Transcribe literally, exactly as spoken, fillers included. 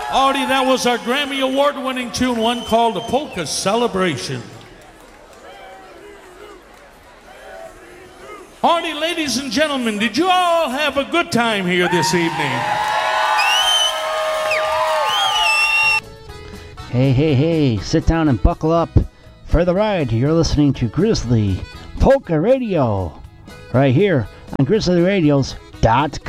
Artie, that was our Grammy Award-winning tune, one called the Polka Celebration. Artie, ladies and gentlemen, did you all have a good time here this evening? Hey, hey, hey, sit down and buckle up for the ride. You're listening to Grizzly Polka Radio right here on grizzly radios dot com.